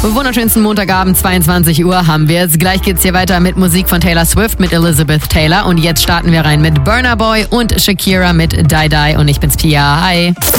Wunderschönsten Montagabend, 22 Uhr haben wir es. Gleich geht's hier weiter mit Musik von Taylor Swift mit Elizabeth Taylor. Und jetzt starten wir rein mit Burna Boy und Shakira mit Die Die. Und ich bin's Pia. Hi.